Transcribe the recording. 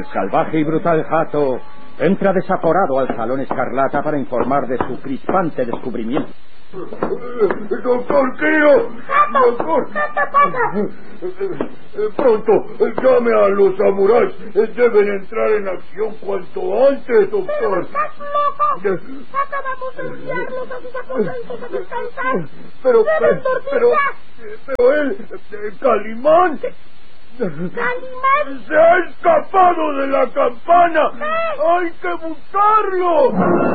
El salvaje y brutal Hato entra desaforado al Salón Escarlata para informar de su crispante descubrimiento. Doctor Kiro, doctor. ¿Qué te pasa? Pronto, llame a los samuráis. Deben entrar en acción cuanto antes, doctor. ¿Pero estás loco? Acabamos de enviarlos a sus aposentos a descansar. Pero él, Calimán, ¡Calimán! se ha escapado de la campana. ¿Qué? ¡Hay que buscarlo!